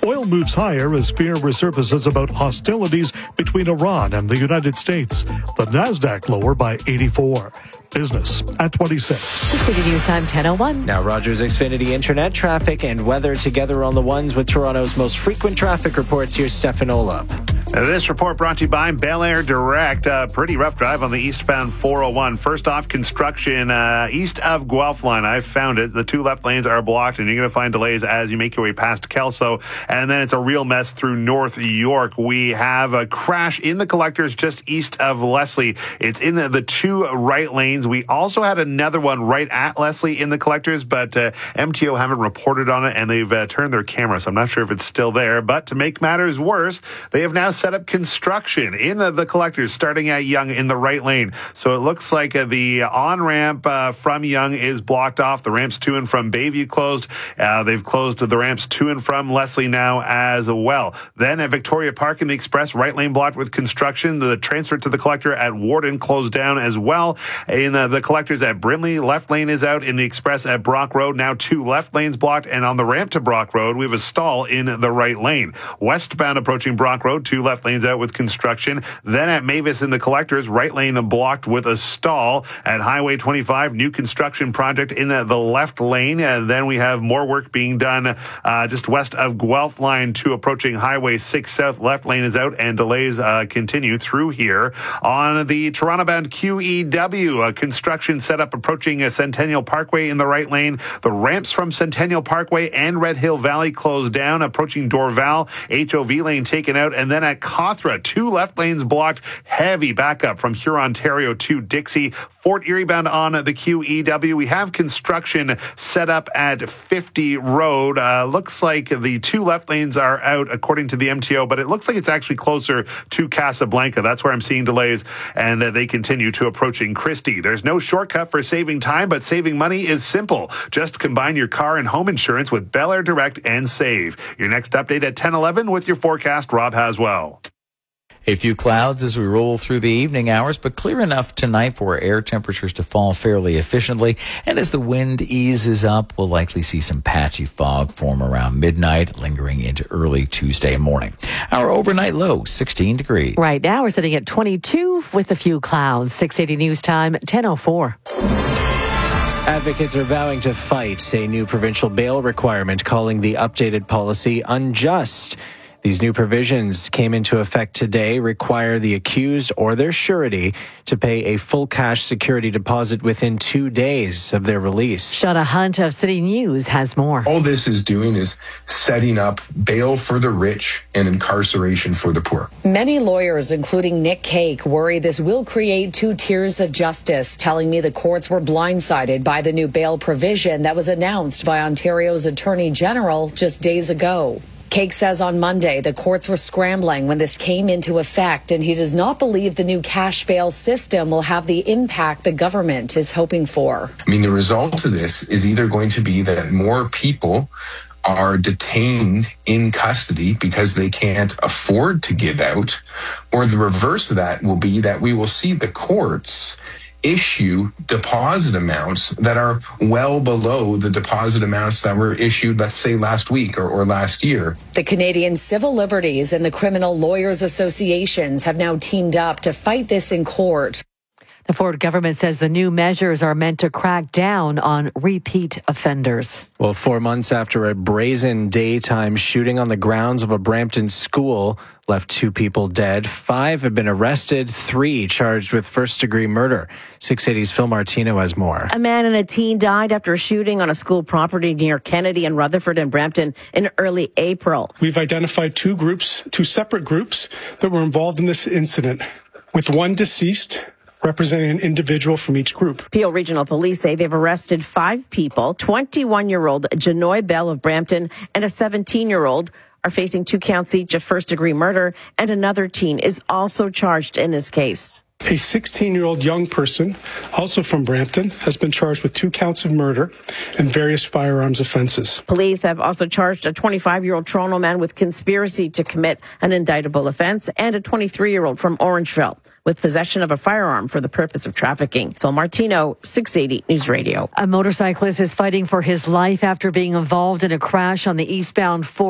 Oil moves higher as fear resurfaces about hostilities between Iran and the United States. The Nasdaq lower by 84. Business at 26. City News Time 10:01. Now Rogers Xfinity internet traffic and weather together on the ones with Toronto's most frequent traffic reports. Here's Stefan Olop. This report brought to you by Bel Air Direct. Pretty rough drive on the eastbound 401. First off, construction east of Guelph line. I found it. The two left lanes are blocked, and you're going to find delays as you make your way past Kelso. And then it's a real mess through North York. We have a crash in the collectors just east of Leslie. It's in the two right lanes. We also had another one right at Leslie in the collectors, but MTO haven't reported on it, and they've turned their camera, so I'm not sure if it's still there. But to make matters worse, they have now set up construction in the collectors starting at Yonge in the right lane. So it looks like the on-ramp from Yonge is blocked off. The ramps to and from Bayview closed. They've closed the ramps to and from Leslie now as well. Then at Victoria Park in the Express, right lane blocked with construction. The transfer to the collector at Warden closed down as well. In the collectors at Brimley, left lane is out. In the Express at Brock Road, now two left lanes blocked. And on the ramp to Brock Road, we have a stall in the right lane. Westbound approaching Brock Road, two left lanes out with construction. Then at Mavis in the collectors, right lane blocked with a stall. At Highway 25, new construction project in the left lane. And then we have more work being done just west of Guelph line to approaching Highway 6 South. Left lane is out and delays continue through here. On the Toronto-bound QEW, construction set up approaching Centennial Parkway in the right lane. The ramps from Centennial Parkway and Red Hill Valley closed down. Approaching Dorval, HOV lane taken out. And then at Cawthra, two left lanes blocked. Heavy backup from Hurontario to Dixie. Fort Erie bound on the QEW. We have construction set up at 50 Road. Looks like the two left lanes are out according to the MTO, but it looks like it's actually closer to Casablanca. That's where I'm seeing delays, and they continue to approaching Christie. There's no shortcut for saving time, but saving money is simple. Just combine your car and home insurance with Bel Air Direct and save. Your next update at 10:11 with your forecast, Rob Haswell. A few clouds as we roll through the evening hours, but clear enough tonight for air temperatures to fall fairly efficiently. And as the wind eases up, we'll likely see some patchy fog form around midnight, lingering into early Tuesday morning. Our overnight low, 16 degrees. Right now, we're sitting at 22 with a few clouds. 680 News Time, 10:04. Advocates are vowing to fight a new provincial bail requirement, calling the updated policy unjust. These new provisions came into effect today, require the accused or their surety to pay a full cash security deposit within 2 days of their release. Shauna Hunt of City News has more. All this is doing is setting up bail for the rich and incarceration for the poor. Many lawyers, including Nick Cake, worry this will create two tiers of justice, telling me the courts were blindsided by the new bail provision that was announced by Ontario's Attorney General just days ago. Cake says on Monday the courts were scrambling when this came into effect, and he does not believe the new cash bail system will have the impact the government is hoping for. I mean, the result of this is either going to be that more people are detained in custody because they can't afford to get out, or the reverse of that will be that we will see the courts issue deposit amounts that are well below the deposit amounts that were issued, let's say, last week or last year. The Canadian Civil Liberties and the Criminal Lawyers Associations have now teamed up to fight this in court. The Ford government says the new measures are meant to crack down on repeat offenders. Well, 4 months after a brazen daytime shooting on the grounds of a Brampton school left 2 people dead, 5 have been arrested, 3 charged with first-degree murder. 680's Phil Martino has more. A man and a teen died after a shooting on a school property near Kennedy and Rutherford and Brampton in early April. We've identified 2 separate groups that were involved in this incident, with one deceased representing an individual from each group. Peel Regional Police say they've arrested 5 people. 21-year-old Janoy Bell of Brampton and a 17-year-old are facing 2 counts each of first-degree murder, and another teen is also charged in this case. A 16-year-old young person, also from Brampton, has been charged with 2 counts of murder and various firearms offenses. Police have also charged a 25-year-old Toronto man with conspiracy to commit an indictable offense and a 23-year-old from Orangeville with possession of a firearm for the purpose of trafficking. Phil Martino, 680 News Radio. A motorcyclist is fighting for his life after being involved in a crash on the eastbound 4